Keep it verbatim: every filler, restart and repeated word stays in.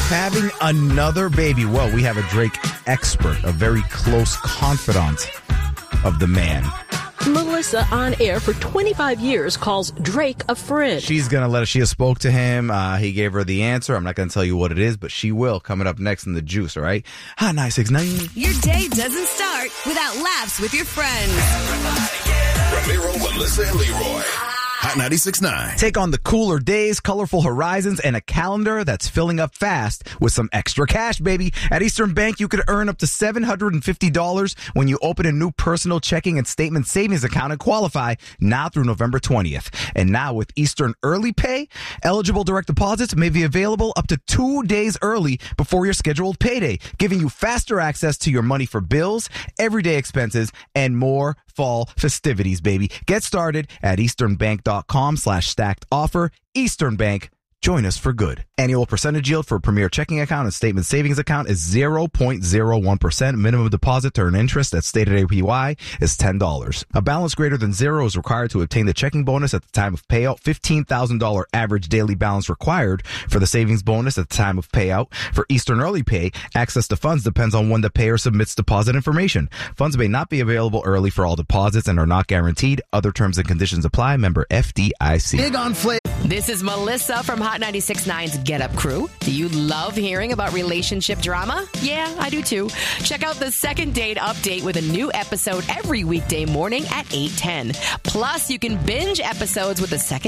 having another baby. Well, we have a Drake expert, a very close confidant of the man. Melissa, on air for twenty-five years, calls Drake a friend. She's going to let us. She has spoke to him. Uh, he gave her the answer. I'm not going to tell you what it is, but she will. Coming up next in the juice, all right? Hot nine six nine. Your day doesn't start without laughs with your friends. Ramiro, Melissa, and Leroy. Hot ninety-six point nine. Take on the cooler days, colorful horizons, and a calendar that's filling up fast with some extra cash, baby. At Eastern Bank, you could earn up to seven hundred fifty dollars when you open a new personal checking and statement savings account and qualify now through November twentieth. And now with Eastern Early Pay, eligible direct deposits may be available up to two days early before your scheduled payday, giving you faster access to your money for bills, everyday expenses, and more fall festivities, baby. Get started at easternbank.com slash stacked offer. Eastern Bank. Join us for good. Annual percentage yield for a premier checking account and statement savings account is zero point zero one percent. Minimum deposit to earn interest at stated A P Y is ten dollars. A balance greater than zero is required to obtain the checking bonus at the time of payout. fifteen thousand dollars average daily balance required for the savings bonus at the time of payout. For Eastern Early Pay, access to funds depends on when the payer submits deposit information. Funds may not be available early for all deposits and are not guaranteed. Other terms and conditions apply. Member F D I C. Big on flavor. This is Melissa from Hot ninety-six point nine's Get Up Crew. Do you love hearing about relationship drama? Yeah, I do too. Check out the Second Date Update with a new episode every weekday morning at eight ten. Plus, you can binge episodes with the Second